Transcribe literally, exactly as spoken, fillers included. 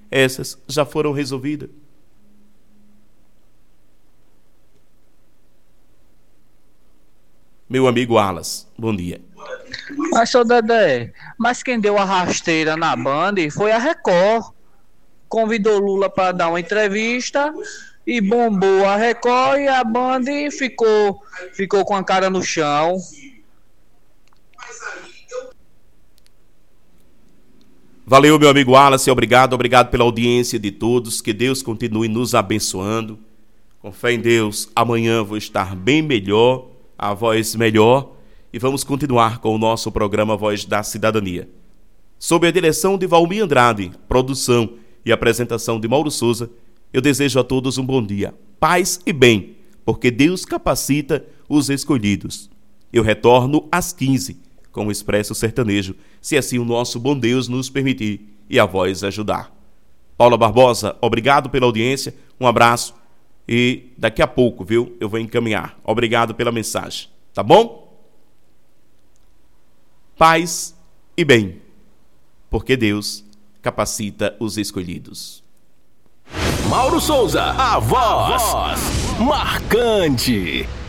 essas já foram resolvidas. Meu amigo Alas, bom dia. Mas, seu Dedé, mas quem deu a rasteira na Band foi a Record. Convidou Lula para dar uma entrevista e bombou a Record e a Band ficou, ficou com a cara no chão. Valeu, meu amigo Wallace, obrigado, obrigado pela audiência de todos, que Deus continue nos abençoando. Com fé em Deus, amanhã vou estar bem melhor, a voz melhor, e vamos continuar com o nosso programa Voz da Cidadania. Sob a direção de Valmir Andrade, produção e apresentação de Mauro Souza, eu desejo a todos um bom dia, paz e bem, porque Deus capacita os escolhidos. Eu retorno às quinze, com o Expresso Sertanejo, se assim o nosso bom Deus nos permitir e a voz ajudar. Paula Barbosa, obrigado pela audiência, um abraço e daqui a pouco, viu, eu vou encaminhar. Obrigado pela mensagem, tá bom? Paz e bem, porque Deus capacita os escolhidos. Mauro Souza, a voz, a voz marcante.